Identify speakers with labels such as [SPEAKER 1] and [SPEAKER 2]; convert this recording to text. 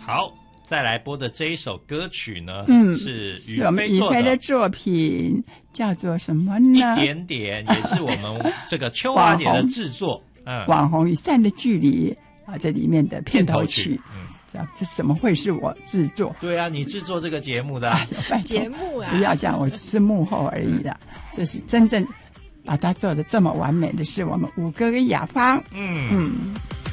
[SPEAKER 1] 好，再来播的这一首歌曲呢，是
[SPEAKER 2] 是我们宇飞的作品，叫做什么呢？
[SPEAKER 1] 一点点，也是我们这个秋华姐的制作。
[SPEAKER 2] 网红与善的距离啊，这里面的片头曲。这怎么会是我制作？
[SPEAKER 1] 对啊，你制作这个节目的
[SPEAKER 3] 节目啊，
[SPEAKER 2] 不要讲，我只是幕后而已啦。这是真正把它做的这么完美的是我们五哥跟雅芳。
[SPEAKER 1] 嗯。